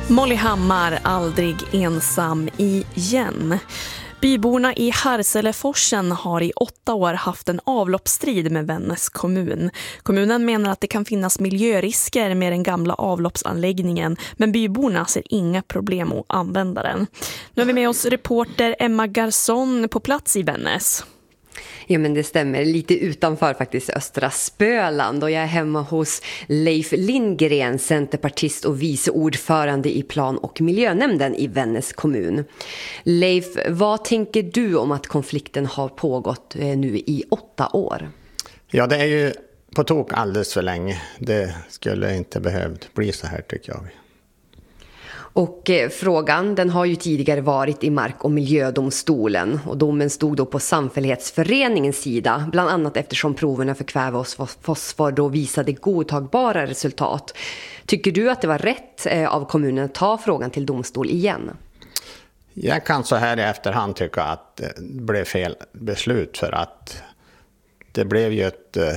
Molly Hammar, aldrig ensam igen. Byborna i Harseleforsen har i 8 år haft en avloppsstrid med Vännäs kommun. Kommunen menar att det kan finnas miljörisker med den gamla avloppsanläggningen, men byborna ser inga problem att använda den. Nu har vi med oss reporter Emma Garson på plats i Vännäs. Ja, men det stämmer. Lite utanför faktiskt östra Spöland, och jag är hemma hos Leif Lindgren, centerpartist och vice ordförande i plan- och miljönämnden i Vännäs kommun. Leif, vad tänker du om att konflikten har pågått nu i 8 år? Ja, det är ju på tok alldeles för länge. Det skulle inte behövt bli så här, tycker jag. Och frågan, den har ju tidigare varit i Mark- och miljödomstolen, och domen stod då på samfällighetsföreningens sida, bland annat eftersom proverna för kväve och fosfor då visade godtagbara resultat. Tycker du att det var rätt av kommunen att ta frågan till domstol igen? Jag kan så här i efterhand tycka att det blev fel beslut, för att det blev ju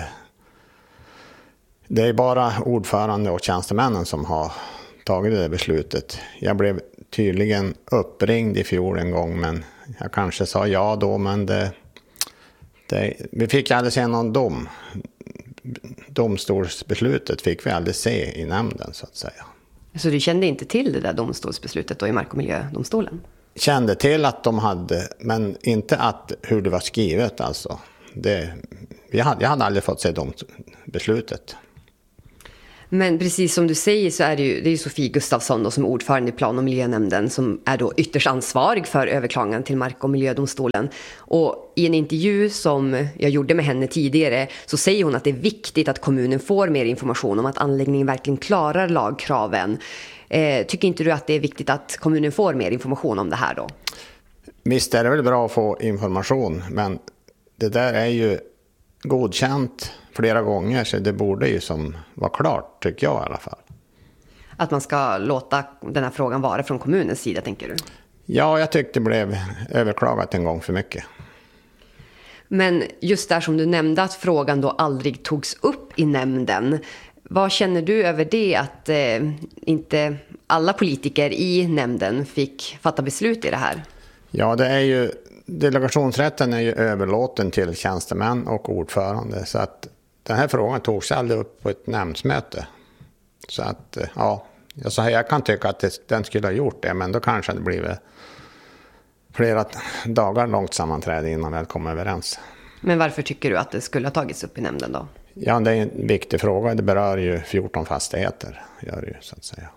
det är bara ordförande och tjänstemännen som har tagit det beslutet. Jag blev tydligen uppringd i fjol en gång, men jag kanske sa ja då, men vi fick aldrig se någon dom. Domstolsbeslutet fick vi aldrig se i nämnden, så att säga. Så du kände inte till det där domstolsbeslutet då i Mark- och miljödomstolen? Kände till att de hade, men inte hur det var skrivet alltså. Jag hade aldrig fått se beslutet. Men precis som du säger så är det är Sofie Gustafsson då, som är ordförande i plan- och miljönämnden, som är då ytterst ansvarig för överklagan till Mark- och miljödomstolen. Och i en intervju som jag gjorde med henne tidigare så säger hon att det är viktigt att kommunen får mer information om att anläggningen verkligen klarar lagkraven. Tycker inte du att det är viktigt att kommunen får mer information om det här då? Visst är det väl bra att få information, men det där är ju godkänt flera gånger, så det borde ju som vara klart, tycker jag i alla fall. Att man ska låta den här frågan vara från kommunens sida, tänker du? Ja, jag tyckte det blev överklagat en gång för mycket. Men just där som du nämnde att frågan då aldrig togs upp i nämnden. Vad känner du över det, att inte alla politiker i nämnden fick fatta beslut i det här? Ja, det är ju, delegationsrätten är ju överlåten till tjänstemän och ordförande, så att den här frågan togs aldrig upp på ett nämndsmöte. Så att ja, jag kan tycka att den skulle ha gjort det, men då kanske det blivit flera dagar långt sammanträde innan vi kom överens. Men varför tycker du att det skulle ha tagits upp i nämnden då? Ja, det är en viktig fråga. Det berör ju 14 fastigheter, gör det ju, så att säga.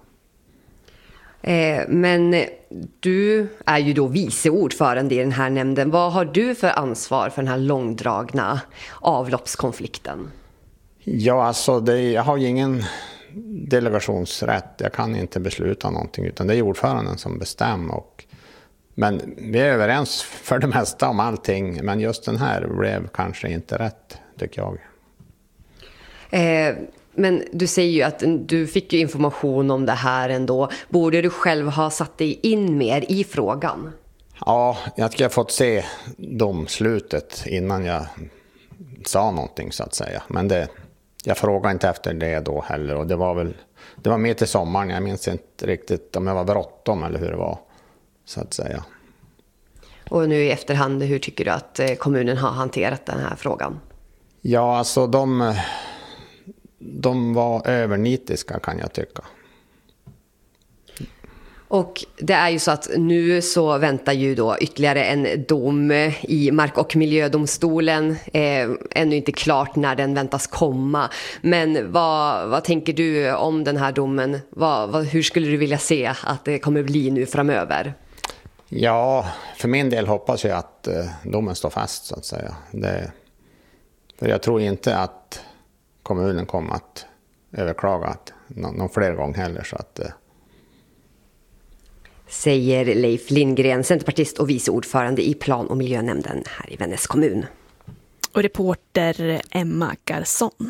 Men du är ju då vice ordförande i den här nämnden. Vad har du för ansvar för den här långdragna avloppskonflikten? Ja, alltså jag har ju ingen delegationsrätt. Jag kan inte besluta någonting, utan det är ordföranden som bestämmer. Men vi är överens för det mesta om allting. Men just den här blev kanske inte rätt, tycker jag. Men du säger ju att du fick ju information om det här ändå. Borde du själv ha satt dig in mer i frågan? Ja, jag ska ha fått se domslutet innan jag sa någonting, så att säga. Men jag frågade inte efter det då heller. Och det var mer till sommaren. Jag minns inte riktigt om jag var bråttom eller hur det var, så att säga. Och nu i efterhand, hur tycker du att kommunen har hanterat den här frågan? Ja, alltså de var övernitiska, kan jag tycka. Och det är ju så att nu så väntar ju då ytterligare en dom i Mark- och miljödomstolen. Ännu inte klart när den väntas komma. Men vad tänker du om den här domen? Hur skulle du vilja se att det kommer bli nu framöver? Ja, för min del hoppas jag att domen står fast, så att säga. För jag tror inte att kommunen kommer att överklaga någon fler gång heller, så att säger Leif Lindgren, centerpartist och vice ordförande i plan- och miljönämnden här i Vännäs kommun. Och reporter Emma Garson.